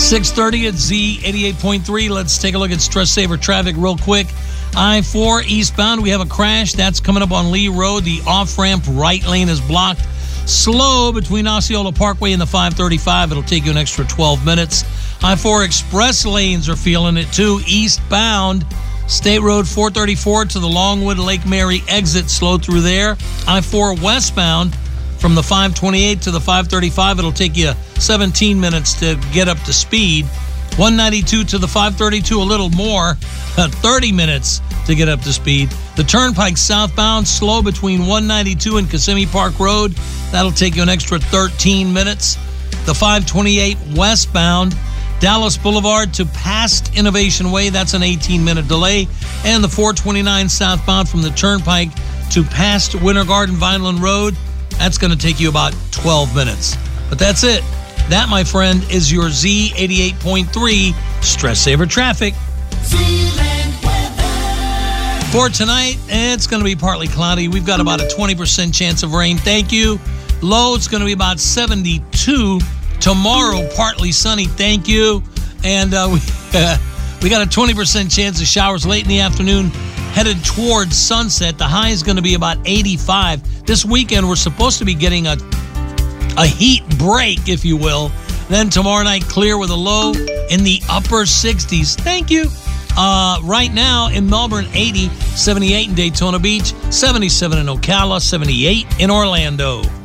6:30 at Z88.3. Let's take a look at stress saver traffic real quick. I-4 eastbound, we have a crash. That's coming up on Lee Road. The off-ramp right lane is blocked. Slow between Osceola Parkway and the 535. It'll take you an extra 12 minutes. I-4 express lanes are feeling it too. Eastbound, State Road 434 to the Longwood Lake Mary exit, slow through there. I-4 westbound from the 528 to the 535. It'll take you 17 minutes to get up to speed. 192 to the 532, a little more, 30 minutes to get up to speed. The Turnpike southbound, slow between 192 and Kissimmee Park Road. That'll take you an extra 13 minutes. The 528 westbound, Dallas Boulevard to past Innovation Way, that's an 18-minute delay. And the 429 southbound from the Turnpike to past Winter Garden Vineland Road, that's going to take you about 12 minutes. But that's it. That, my friend, is your Z88.3 Stress Saver Traffic. For tonight, it's going to be partly cloudy. We've got about a 20% chance of rain. Thank you. Low, it's going to be about 72. Tomorrow, partly sunny. Thank you. And we got a 20% chance of showers late in the afternoon, headed towards sunset. The high is going to be about 85. This weekend, we're supposed to be getting a heat break, if you will. Then tomorrow night, clear with a low in the upper 60s. Thank you. Right now in Melbourne, 80, 78 in Daytona Beach, 77 in Ocala, 78 in Orlando.